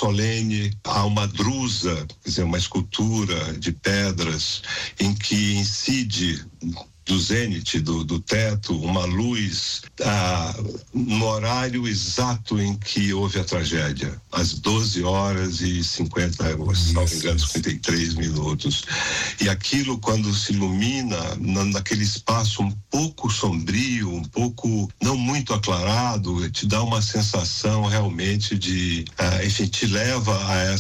solene, há uma drusa, quer dizer, uma escultura de pedras em que incide do zênite, do teto, uma luz no horário exato em que houve a tragédia, às 12h50, salvo engano, 53 minutos. E aquilo, quando se ilumina naquele espaço um pouco sombrio, um pouco não muito aclarado, te dá uma sensação realmente de, enfim, te leva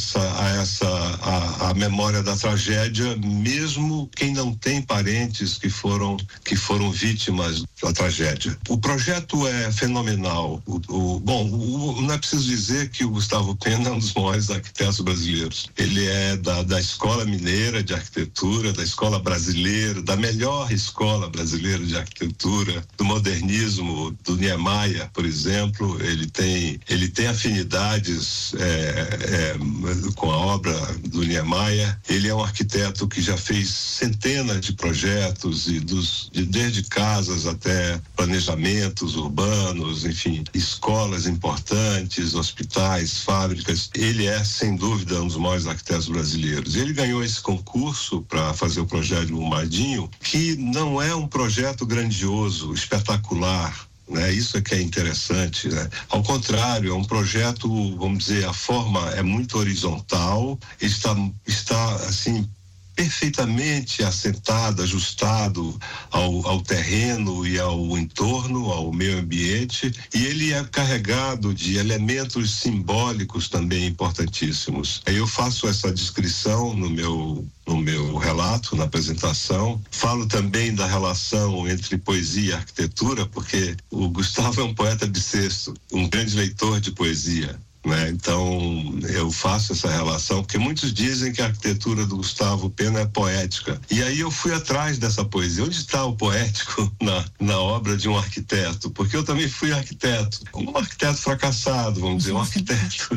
a memória da tragédia, mesmo quem não tem parentes que foram vítimas da tragédia. O projeto é fenomenal. Não é preciso dizer que o Gustavo Pena é um dos maiores arquitetos brasileiros. Ele é da Escola Mineira de Arquitetura, da Escola Brasileira, da melhor Escola Brasileira de Arquitetura, do modernismo, do Niemeyer, por exemplo. Ele tem afinidades com a obra do Niemeyer. Ele é um arquiteto que já fez centenas de projetos desde casas até planejamentos urbanos, enfim, escolas importantes, hospitais, fábricas. Ele é, sem dúvida, um dos maiores arquitetos brasileiros. Ele ganhou esse concurso para fazer o projeto do Brumadinho, que não é um projeto grandioso, espetacular, né? Isso é que é interessante, né? Ao contrário, é um projeto, vamos dizer, a forma é muito horizontal, está assim, perfeitamente assentado, ajustado ao terreno e ao entorno, ao meio ambiente, e ele é carregado de elementos simbólicos também importantíssimos. Eu faço essa descrição no meu relato, na apresentação. Falo também da relação entre poesia e arquitetura, porque o Gustavo é um poeta bissexto, um grande leitor de poesia, né? Então eu faço essa relação, porque muitos dizem que a arquitetura do Gustavo Pena é poética, e aí eu fui atrás dessa poesia. Onde está o poético na obra de um arquiteto? Porque eu também fui arquiteto, um arquiteto fracassado, vamos dizer, um arquiteto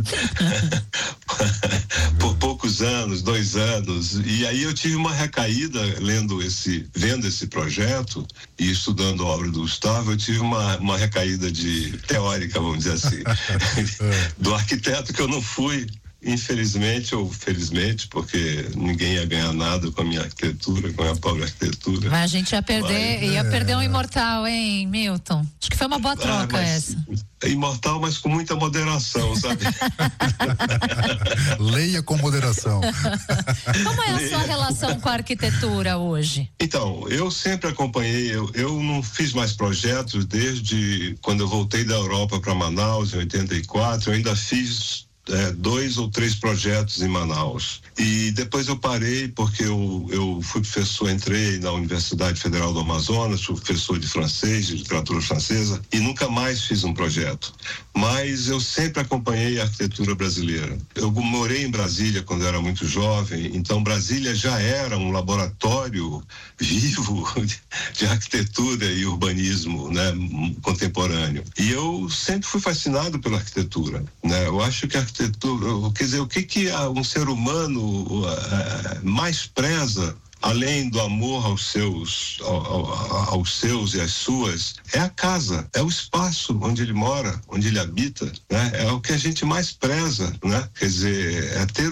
por poucos anos, 2 anos, e aí eu tive uma recaída vendo esse projeto e estudando a obra do Gustavo. Eu tive uma recaída teórica, vamos dizer assim, do arquiteto que eu não fui, infelizmente ou felizmente, porque ninguém ia ganhar nada com a minha arquitetura, com a minha pobre arquitetura. Mas a gente ia perder um imortal, hein, Milton? Acho que foi uma boa troca essa. É imortal, mas com muita moderação, sabe? Leia com moderação. Como é a sua relação com a arquitetura hoje? Então, eu sempre acompanhei, eu não fiz mais projetos desde quando eu voltei da Europa para Manaus em 84. Eu ainda fiz 2 ou 3 projetos em Manaus. E depois eu parei porque eu fui professor, entrei na Universidade Federal do Amazonas, fui professor de francês, de literatura francesa, e nunca mais fiz um projeto. Mas eu sempre acompanhei a arquitetura brasileira. Eu morei em Brasília quando eu era muito jovem, então Brasília já era um laboratório vivo de arquitetura e urbanismo, né, contemporâneo. E eu sempre fui fascinado pela arquitetura, né? Eu acho que a arquitetura, quer dizer, o que um ser humano mais preza, além do amor aos seus e às suas, é a casa, é o espaço onde ele mora, onde ele habita, né? É o que a gente mais preza, né? Quer dizer, é ter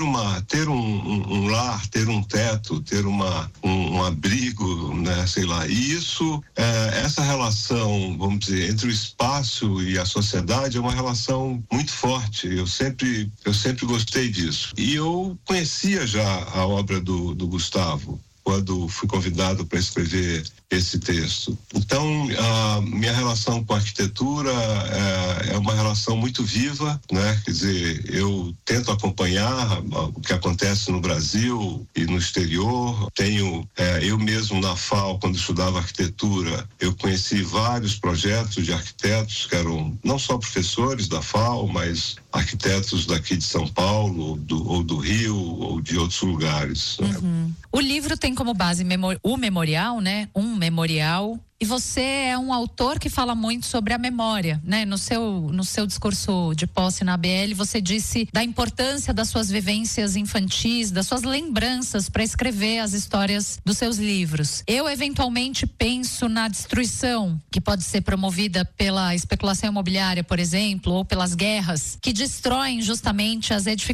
um lar, ter um teto, ter um abrigo, né? Sei lá. E isso, essa relação, vamos dizer, entre o espaço e a sociedade é uma relação muito forte. Eu sempre gostei disso. E eu conhecia já a obra do Gustavo quando fui convidado para escrever esse texto. Então, a minha relação com a arquitetura é uma relação muito viva, né? Quer dizer, eu tento acompanhar o que acontece no Brasil e no exterior. Eu mesmo na FAO, quando estudava arquitetura, eu conheci vários projetos de arquitetos que eram não só professores da FAO, mas arquitetos daqui de São Paulo, ou do Rio, ou de outros lugares. Uhum. O livro tem como base o memorial, né? Um memorial. E você é um autor que fala muito sobre a memória, né? No seu discurso de posse na ABL, você disse da importância das suas vivências infantis, das suas lembranças para escrever as histórias dos seus livros. Eu, eventualmente, penso na destruição que pode ser promovida pela especulação imobiliária, por exemplo, ou pelas guerras, que destroem justamente as edificações